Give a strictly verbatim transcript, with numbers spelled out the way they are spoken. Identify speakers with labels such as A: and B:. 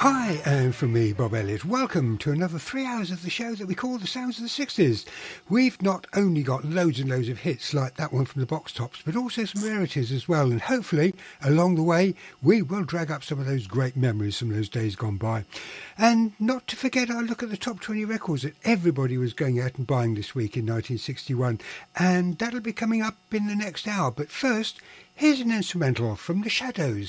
A: Hi, and from me, Bob Elliott, welcome to another three hours of the show that we call The Sounds of the sixties. We've not only got loads and loads of hits like that one from the Box Tops, but also some rarities as well, and hopefully, along the way, we will drag up some of those great memories from those days gone by. And not to forget our look at the top twenty records that everybody was going out and buying this week in nineteen sixty-one, and that'll be coming up in the next hour. But first, here's an instrumental from The Shadows.